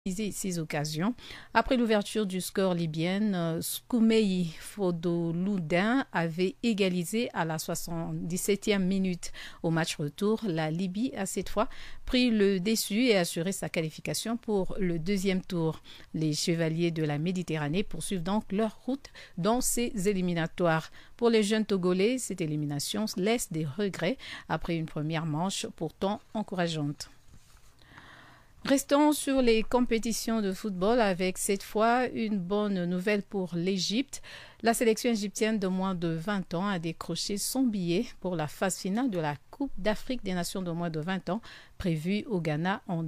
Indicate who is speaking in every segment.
Speaker 1: ces occasions. Après l'ouverture du score libyenne, Skoumeyi Fodoloudin avait égalisé à la 77e minute. Au match retour, la Libye a cette fois pris le dessus et assuré sa qualification pour le deuxième tour. Les Chevaliers de la Méditerranée poursuivent donc leur route dans ces éliminatoires. Pour les jeunes Togolais, cette élimination laisse des regrets après une première manche pourtant encourageante. Restons sur les compétitions de football avec cette fois une bonne nouvelle pour l'Égypte. La sélection égyptienne de moins de 20 ans a décroché son billet pour la phase finale de la Coupe d'Afrique des Nations de moins de 20 ans prévue au Ghana en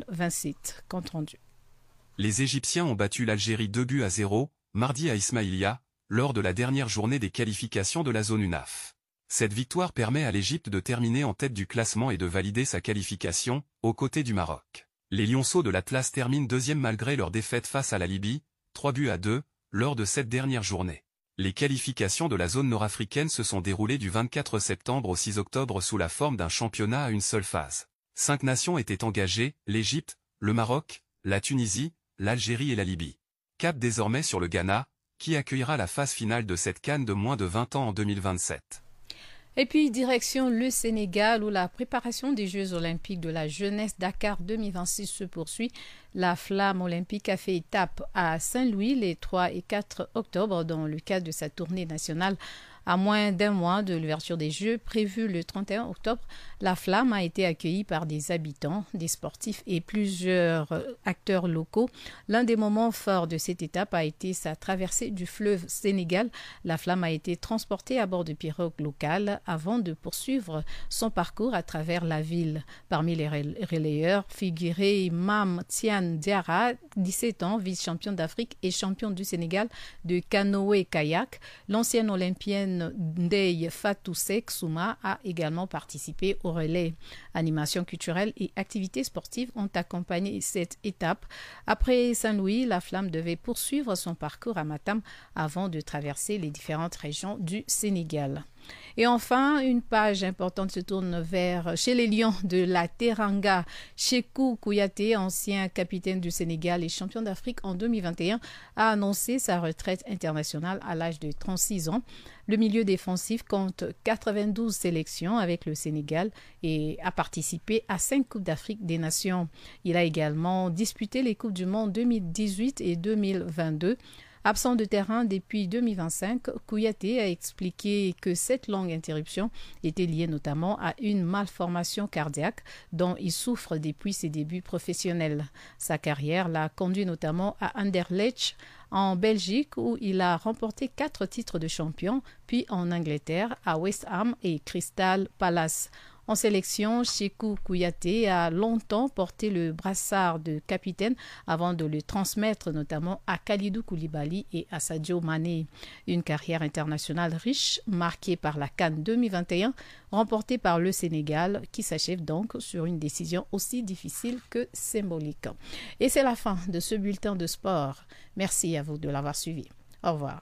Speaker 1: 2027. Compte rendu.
Speaker 2: Les Égyptiens ont battu l'Algérie 2-0, mardi à Ismaïlia, lors de la dernière journée des qualifications de la zone UNAF. Cette victoire permet à l'Égypte de terminer en tête du classement et de valider sa qualification, aux côtés du Maroc. Les Lionceaux de l'Atlas terminent deuxième malgré leur défaite face à la Libye, 3-2, lors de cette dernière journée. Les qualifications de la zone nord-africaine se sont déroulées du 24 septembre au 6 octobre sous la forme d'un championnat à une seule phase. 5 nations étaient engagées, l'Égypte, le Maroc, la Tunisie, l'Algérie et la Libye. Cap désormais sur le Ghana, qui accueillera la phase finale de cette CAN de moins de 20 ans en 2027.
Speaker 1: Et puis, direction le Sénégal, où la préparation des Jeux olympiques de la jeunesse Dakar 2026 se poursuit. La flamme olympique a fait étape à Saint-Louis les 3 et 4 octobre dans le cadre de sa tournée nationale. À moins d'un mois de l'ouverture des Jeux, prévue le 31 octobre, la flamme a été accueillie par des habitants, des sportifs et plusieurs acteurs locaux. L'un des moments forts de cette étape a été sa traversée du fleuve Sénégal. La flamme a été transportée à bord de pirogues locales avant de poursuivre son parcours à travers la ville. Parmi les relayeurs figurait Mam Tian Diarra, 17 ans, vice-champion d'Afrique et champion du Sénégal de canoë-kayak. L'ancienne olympienne Ndeye Fatou Sek Souma a également participé au relais. Animations culturelles et activités sportives ont accompagné cette étape. Après Saint-Louis, la flamme devait poursuivre son parcours à Matam avant de traverser les différentes régions du Sénégal. Et enfin, une page importante se tourne vers chez les Lions de la Teranga. Sékou Kouyaté, ancien capitaine du Sénégal et champion d'Afrique en 2021, a annoncé sa retraite internationale à l'âge de 36 ans. Le milieu défensif compte 92 sélections avec le Sénégal et a participé à 5 Coupes d'Afrique des Nations. Il a également disputé les Coupes du Monde 2018 et 2022. Absent de terrain depuis 2025, Kouyaté a expliqué que cette longue interruption était liée notamment à une malformation cardiaque dont il souffre depuis ses débuts professionnels. Sa carrière l'a conduit notamment à Anderlecht en Belgique où il a remporté 4 titres de champion, puis en Angleterre à West Ham et Crystal Palace. En sélection, Sékou Kouyaté a longtemps porté le brassard de capitaine avant de le transmettre notamment à Kalidou Koulibaly et à Sadio Mané. Une carrière internationale riche, marquée par la CAN 2021, remportée par le Sénégal, qui s'achève donc sur une décision aussi difficile que symbolique. Et c'est la fin de ce bulletin de sport. Merci à vous de l'avoir suivi. Au revoir.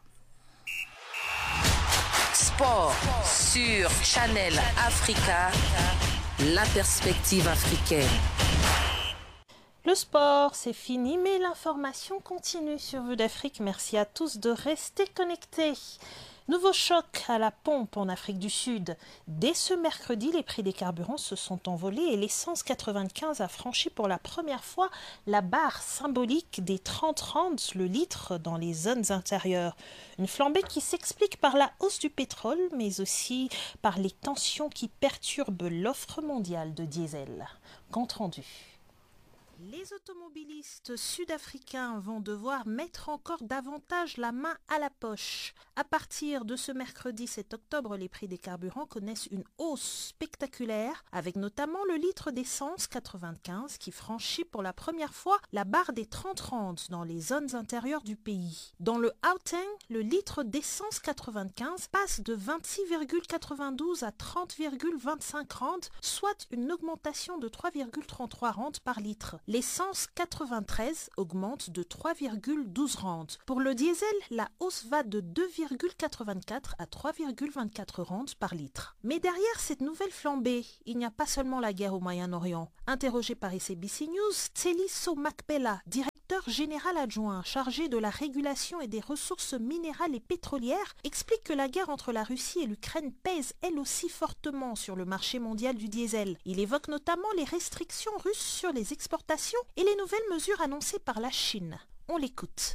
Speaker 3: Sport sur Channel Africa, la perspective africaine.
Speaker 4: Le sport, c'est fini, mais l'information continue sur Vue d'Afrique. Merci à tous de rester connectés. Nouveau choc à la pompe en Afrique du Sud. Dès ce mercredi, les prix des carburants se sont envolés et l'essence 95 a franchi pour la première fois la barre symbolique des 30 rands le litre dans les zones intérieures. Une flambée qui s'explique par la hausse du pétrole, mais aussi par les tensions qui perturbent l'offre mondiale de diesel. Compte rendu. Les automobilistes sud-africains vont devoir mettre encore davantage la main à la poche. À partir de ce mercredi 7 octobre, les prix des carburants connaissent une hausse spectaculaire, avec notamment le litre d'essence 95 qui franchit pour la première fois la barre des 30 rands dans les zones intérieures du pays. Dans le Gauteng, le litre d'essence 95 passe de 26,92 à 30,25 rands, soit une augmentation de 3,33 rands par litre. L'essence 93 augmente de 3,12 rand. Pour le diesel, la hausse va de 2,84 à 3,24 rand par litre. Mais derrière cette nouvelle flambée, il n'y a pas seulement la guerre au Moyen-Orient. Interrogé par SABC News, Tseliso Makpela, directeur général adjoint chargé de la régulation et des ressources minérales et pétrolières, explique que la guerre entre la Russie et l'Ukraine pèse elle aussi fortement sur le marché mondial du diesel. Il évoque notamment les restrictions russes sur les exportations et les nouvelles mesures annoncées par la Chine. On l'écoute.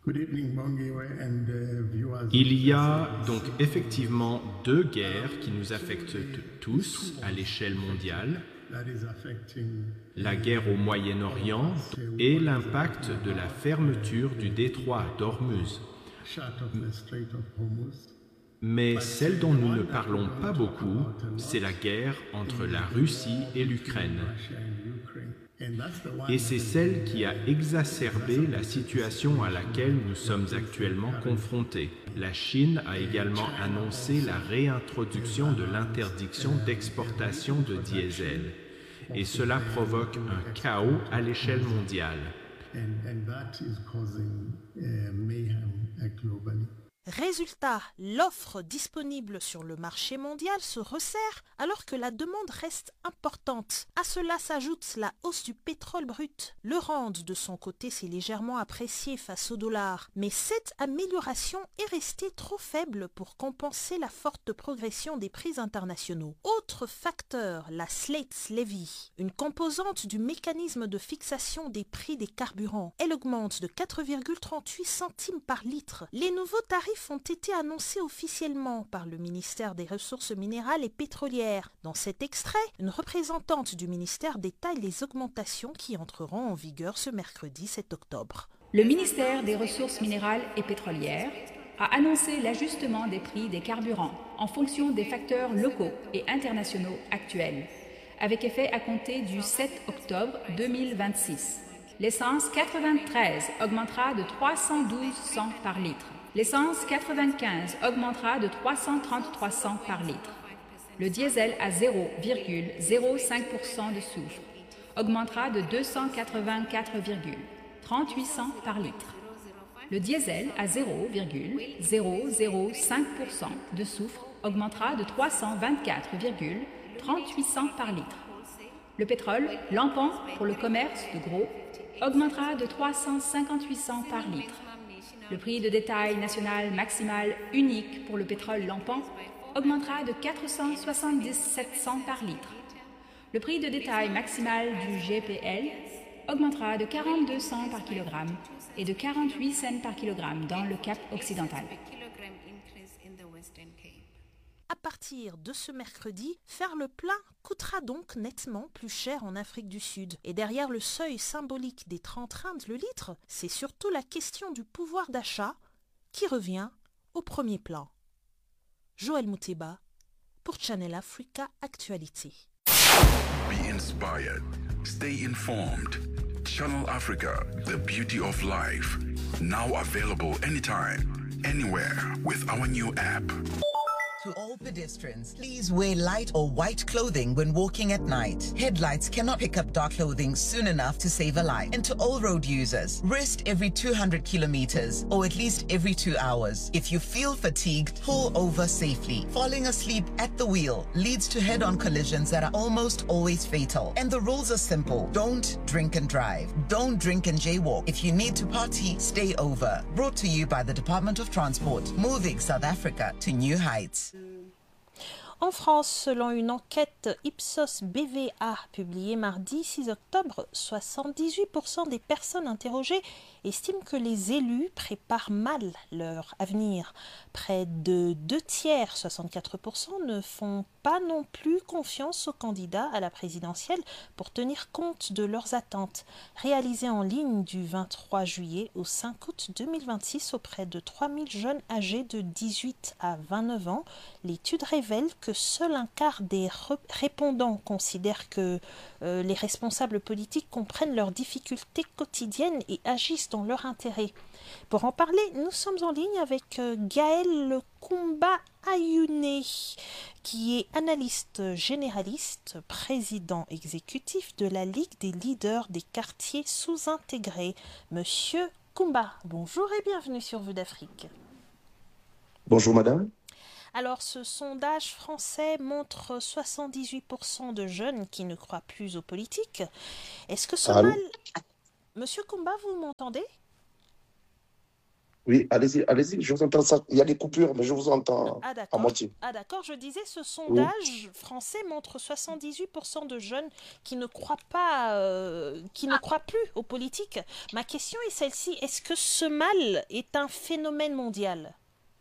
Speaker 5: Il y a donc effectivement deux guerres qui nous affectent tous à l'échelle mondiale. La guerre au Moyen-Orient et l'impact de la fermeture du détroit d'Ormuz. Mais celle dont nous ne parlons pas beaucoup, c'est la guerre entre la Russie et l'Ukraine. Et c'est celle qui a exacerbé la situation à laquelle nous sommes actuellement confrontés. La Chine a également annoncé la réintroduction de l'interdiction d'exportation de diesel. Et cela provoque un chaos à l'échelle mondiale.
Speaker 4: Résultat, l'offre disponible sur le marché mondial se resserre alors que la demande reste importante. À cela s'ajoute la hausse du pétrole brut. Le rand, de son côté, s'est légèrement apprécié face au dollar. Mais cette amélioration est restée trop faible pour compenser la forte progression des prix internationaux. Autre facteur, la Slates Levy, une composante du mécanisme de fixation des prix des carburants. Elle augmente de 4,38 centimes par litre. Les nouveaux tarifs ont été annoncés officiellement par le ministère des Ressources minérales et pétrolières. Dans cet extrait, une représentante du ministère détaille les augmentations qui entreront en vigueur ce mercredi 7 octobre.
Speaker 6: Le ministère des Ressources minérales et pétrolières a annoncé l'ajustement des prix des carburants en fonction des facteurs locaux et internationaux actuels, avec effet à compter du 7 octobre 2026. L'essence 93 augmentera de 312 cents par litre. L'essence 95 augmentera de 333 cents par litre. Le diesel à 0,05% de soufre augmentera de 284,38 cents par litre. Le diesel à 0,005% de soufre augmentera de 324,38 cents par litre. Le pétrole, lampant pour le commerce de gros, augmentera de 358 cents par litre. Le prix de détail national maximal unique pour le pétrole lampant augmentera de 477 cents par litre. Le prix de détail maximal du GPL augmentera de 42 cents par kilogramme et de 48 cents par kilogramme dans le Cap occidental.
Speaker 4: À partir de ce mercredi, faire le plein coûtera donc nettement plus cher en Afrique du Sud. Et derrière le seuil symbolique des 30 rands le litre, c'est surtout la question du pouvoir d'achat qui revient au premier plan. Joël Mouteba pour Channel Africa Actualité.
Speaker 7: Be inspired. Stay informed. Channel Africa, the beauty of life. Now available anytime, anywhere with our new app.
Speaker 8: To all pedestrians, please wear light or white clothing when walking at night. Headlights cannot pick up dark clothing soon enough to save a life. And to all road users, rest every 200 kilometers or at least every 2 hours. If you feel fatigued, pull over safely. Falling asleep at the wheel leads to head-on collisions that are almost always fatal. And the rules are simple. Don't drink and drive. Don't drink and jaywalk. If you need to party, stay over. Brought to you by the Department of Transport, moving South Africa to new heights.
Speaker 4: En France, selon une enquête Ipsos BVA publiée mardi 6 octobre, 78% des personnes interrogées estiment que les élus préparent mal leur avenir. Près de 2 tiers, 64%, ne font pas non plus confiance aux candidats à la présidentielle pour tenir compte de leurs attentes. Réalisée en ligne du 23 juillet au 5 août 2026 auprès de 3000 jeunes âgés de 18 à 29 ans, l'étude révèle que seul un quart des répondants considèrent que les responsables politiques comprennent leurs difficultés quotidiennes et agissent dans leur intérêt. Pour en parler, nous sommes en ligne avec Gaël Koumba Ayouné, qui est analyste généraliste, président exécutif de la Ligue des leaders des quartiers sous-intégrés. Monsieur Koumba, bonjour et bienvenue sur Vue d'Afrique.
Speaker 9: Bonjour madame.
Speaker 4: Alors, ce sondage français montre 78% de jeunes qui ne croient plus aux politiques. Est-ce que ce mal... Monsieur Koumba, vous m'entendez?
Speaker 9: Oui, allez-y, je vous entends ça. Il y a des coupures, mais je vous entends à moitié.
Speaker 4: Ah d'accord, je disais, ce sondage français montre 78% de jeunes qui ne croient pas, qui ne croient plus aux politiques. Ma question est celle-ci, est-ce que ce mal est un phénomène mondial?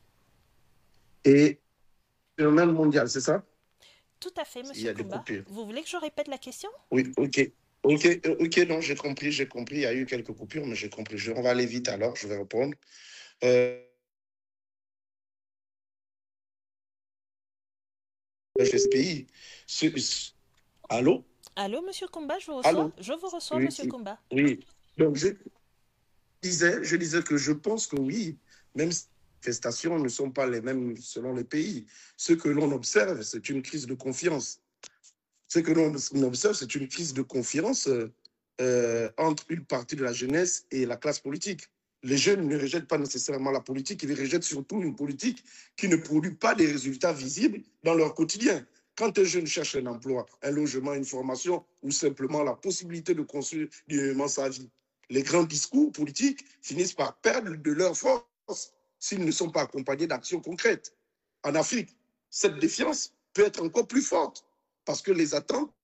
Speaker 9: Et phénomène mondial, c'est ça?
Speaker 4: Tout à fait, monsieur Koumba. Vous voulez que je répète la question?
Speaker 9: Oui, ok, non, j'ai compris. Il y a eu quelques coupures, mais j'ai compris. On va aller vite alors, je vais répondre. Ce pays. Allô?
Speaker 4: Allô, monsieur Koumba, je vous reçois. Allô? Je vous reçois, oui, monsieur Koumba.
Speaker 9: Oui, donc je disais que je pense que oui, même si les manifestations ne sont pas les mêmes selon les pays. Ce que l'on observe, c'est une crise de confiance. Entre une partie de la jeunesse et la classe politique. Les jeunes ne rejettent pas nécessairement la politique, ils rejettent surtout une politique qui ne produit pas des résultats visibles dans leur quotidien. Quand un jeune cherche un emploi, un logement, une formation ou simplement la possibilité de construire dignement sa vie, les grands discours politiques finissent par perdre de leur force s'ils ne sont pas accompagnés d'actions concrètes. En Afrique, cette défiance peut être encore plus forte parce que les attentes.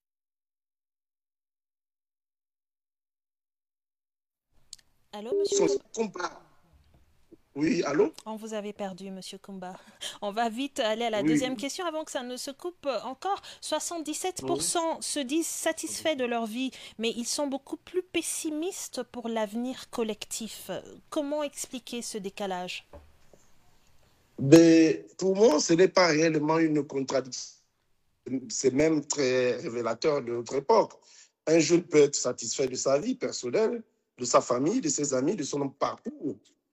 Speaker 4: Allô, monsieur
Speaker 9: Koumba. Oui, allô?
Speaker 4: On vous avait perdu, monsieur Koumba. On va vite aller à la deuxième question avant que ça ne se coupe encore. 77% se disent satisfaits de leur vie, mais ils sont beaucoup plus pessimistes pour l'avenir collectif. Comment expliquer ce décalage?
Speaker 9: Mais pour moi, ce n'est pas réellement une contradiction. C'est même très révélateur de notre époque. Un jeune peut être satisfait de sa vie personnelle, de sa famille, de ses amis, de son parcours.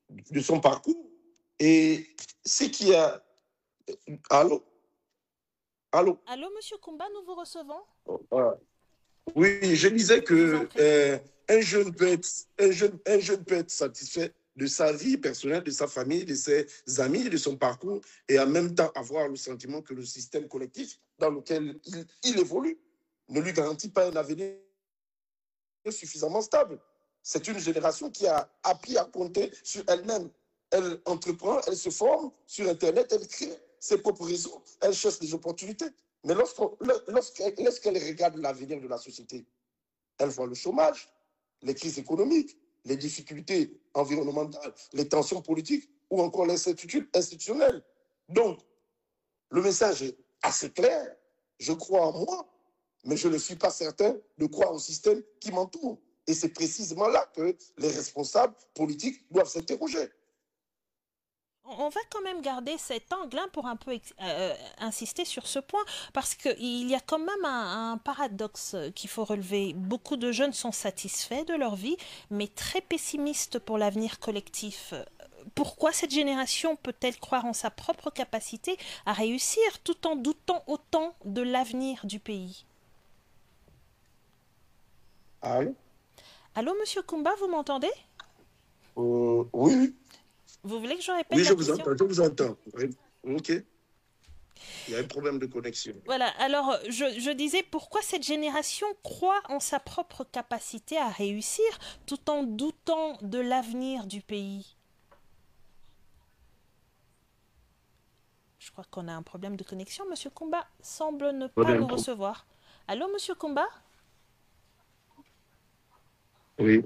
Speaker 9: Et ce qui a... Allô,
Speaker 4: monsieur Koumba, nous vous recevons.
Speaker 9: Oui, je disais que un jeune peut être satisfait de sa vie personnelle, de sa famille, de ses amis, de son parcours, et en même temps avoir le sentiment que le système collectif dans lequel il évolue ne lui garantit pas un avenir suffisamment stable. C'est une génération qui a appris à compter sur elle-même. Elle entreprend, elle se forme sur Internet, elle crée ses propres réseaux, elle cherche des opportunités. Mais lorsqu'elle regarde l'avenir de la société, elle voit le chômage, les crises économiques, les difficultés environnementales, les tensions politiques ou encore l'incertitude institutionnelle. Donc, le message est assez clair. Je crois en moi, mais je ne suis pas certain de croire au système qui m'entoure. Et c'est précisément là que les responsables politiques doivent s'interroger.
Speaker 4: On va quand même garder cet angle pour un peu insister sur ce point, parce qu'il y a quand même un paradoxe qu'il faut relever. Beaucoup de jeunes sont satisfaits de leur vie, mais très pessimistes pour l'avenir collectif. Pourquoi cette génération peut-elle croire en sa propre capacité à réussir tout en doutant autant de l'avenir du pays? Allô, monsieur Koumba, vous m'entendez?
Speaker 9: Oui.
Speaker 4: Vous voulez que je répète
Speaker 9: la question?
Speaker 4: Oui,
Speaker 9: je vous entends. Ok. Il y a un problème de connexion.
Speaker 4: Voilà, alors je disais, pourquoi cette génération croit en sa propre capacité à réussir tout en doutant de l'avenir du pays? Je crois qu'on a un problème de connexion. Monsieur Koumba semble ne pas nous recevoir. Allô, monsieur Koumba?
Speaker 9: Oui.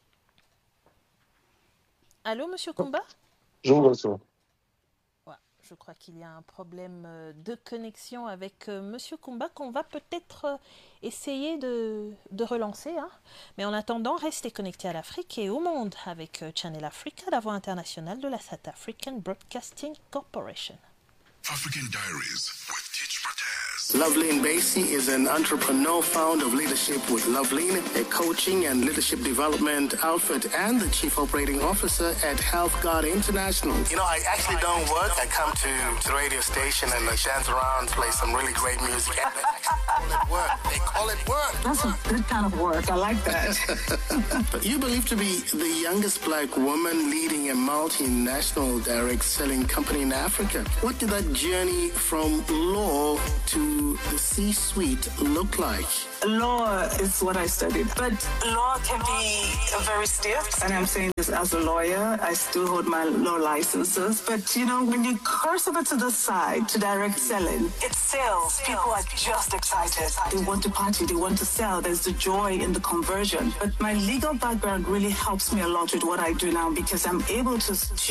Speaker 4: Allô, monsieur Koumba?
Speaker 9: Je vous reçois.
Speaker 4: Ouais, je crois qu'il y a un problème de connexion avec monsieur Koumba qu'on va peut-être essayer de relancer. Hein. Mais en attendant, restez connectés à l'Afrique et au monde avec Channel Africa, la voix internationale de la South African Broadcasting Corporation.
Speaker 7: African Diaries with Teach Mataz.
Speaker 10: Loveline Basie is an entrepreneur, founder of Leadership with Loveline, a coaching and leadership development outfit, and the chief operating officer at Health Guard International. You know, I actually don't work. I come to the radio station and I dance around, play some really great music. They call it work.
Speaker 11: That's a good kind of work. I like that.
Speaker 10: But you believe to be the youngest black woman leading a multinational direct selling company in Africa. What did that journey from law to the C-suite look like?
Speaker 11: Law is what I studied, but law can be very stiff. And I'm saying this as a lawyer. I still hold my law licenses. But, you know, when you cross over to the side to direct selling, it's sales. People are just excited. They want to party. They want to sell. There's the joy in the conversion. But my legal background really helps me a lot with what I do now because I'm able to